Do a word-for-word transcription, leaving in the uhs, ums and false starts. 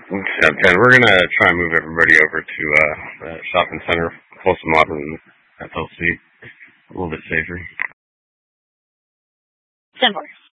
Yeah, Ben, we're gonna try and move everybody over to uh, the shopping center, Folsom Modern F L C, a little bit safer. ten four.